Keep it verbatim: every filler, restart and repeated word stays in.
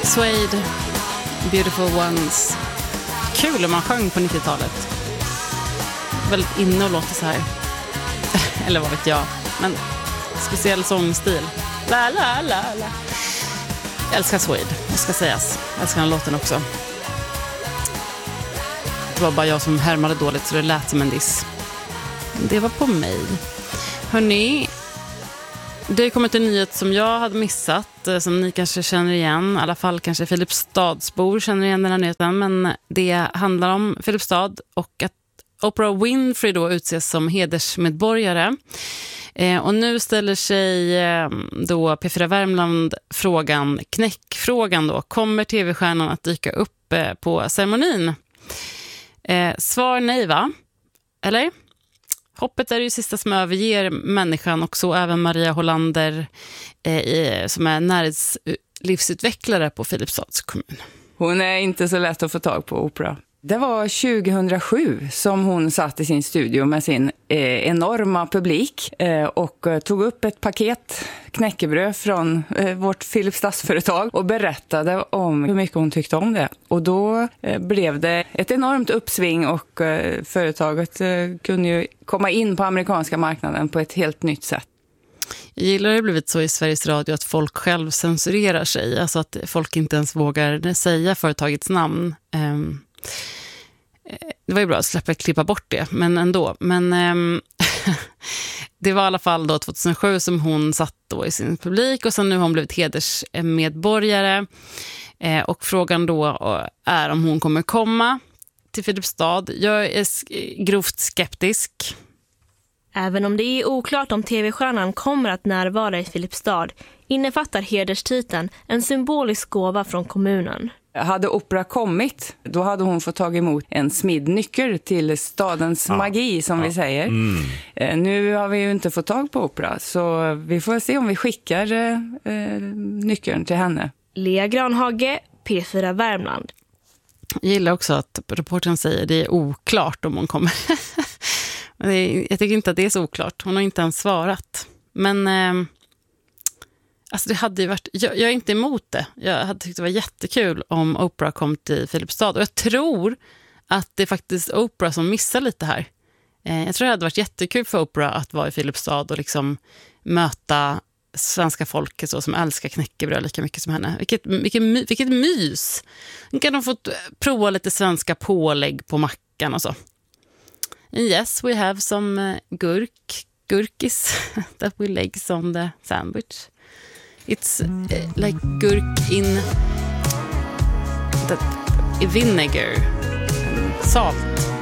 Suede, Beautiful Ones. Kul om man sjöng på nittiotalet. Väldigt inne och låter så här. Eller vad vet jag. Men speciell sångstil. La la la la. Jag älskar Suede, det ska sägas. Jag älskar den låten också. Det var bara jag som härmade dåligt så det lät som en diss. Det var på mig. Hörrni, det har kommit en nyhet som jag hade missat, som ni kanske känner igen. I alla fall kanske Filipstadsbor känner igen den här nyheten. Men det handlar om Filipstad och att Oprah Winfrey då utses som hedersmedborgare. Eh, och nu ställer sig eh, då P fyra Värmland frågan, knäckfrågan då. Kommer tv-stjärnan att dyka upp eh, på ceremonin? Eh, svar nej, va? Eller? Hoppet är ju sista som överger människan, och så även Maria Hollander eh, i, som är näringslivsutvecklare på Filipstads kommun. Hon är inte så lätt att få tag på, Oprah. Det var tjugohundrasju som hon satt i sin studio med sin eh, enorma publik eh, och eh, tog upp ett paket knäckebröd från eh, vårt Filipstadsföretag och berättade om hur mycket hon tyckte om det. Och då eh, blev det ett enormt uppsving och eh, företaget eh, kunde ju komma in på amerikanska marknaden på ett helt nytt sätt. Jag gillar det blivit så i Sveriges Radio att folk själv censurerar sig. Alltså att folk inte ens vågar säga företagets namn. Um, det var ju bra att släppa klippa bort det, men ändå. Men um, det var i alla fall då tjugohundrasju som hon satt då i sin publik, och sen nu har hon blivit hedersmedborgare. Eh, och frågan då är om hon kommer komma till Filipstad. Jag är grovt skeptisk. Även om det är oklart om tv-stjärnan kommer att närvara i Filipstad innefattar hederstiteln en symbolisk gåva från kommunen. Hade Oprah kommit, då hade hon fått ta emot en smidnyckel till stadens ja. magi, som ja. vi säger. Mm. Eh, nu har vi ju inte fått tag på Oprah, så vi får se om vi skickar eh, nyckeln till henne. Lea Granhage, P fyra Värmland. Jag gillar också att reportern säger att det är oklart om hon kommer. Jag tycker inte att det är så oklart. Hon har inte ens svarat. Men eh, alltså det hade ju varit, jag, jag är inte emot det. Jag hade tyckt det var jättekul om Oprah kom till Filipstad. Och jag tror att det är faktiskt Oprah som missar lite här. Eh, jag tror det hade varit jättekul för Oprah att vara i Filipstad och liksom möta svenska folket så, som älskar knäckebröd lika mycket som henne. Vilket, vilket, vilket mys. Nu kan de få prova lite svenska pålägg på mackan och så. And yes, we have some uh, gurk, gurkis that we legs on the sandwich. It's uh, like gurk in that vinegar and salt.